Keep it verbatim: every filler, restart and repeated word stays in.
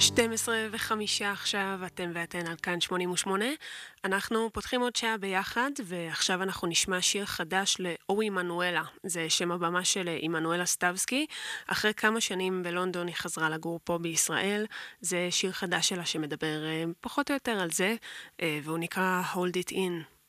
שתים עשרה וחמישה עכשיו, אתם ואתן על כאן שמונים ושמונה. אנחנו פותחים עוד שעה ביחד, ועכשיו אנחנו נשמע שיר חדש לאורי מנואלה. זה שם הבמה של עמנואלה סטבסקי. אחרי כמה שנים בלונדון היא חזרה לגור פה בישראל. זה שיר חדש שלה שמדבר אה, פחות או יותר על זה, אה, והוא נקרא Hold It In.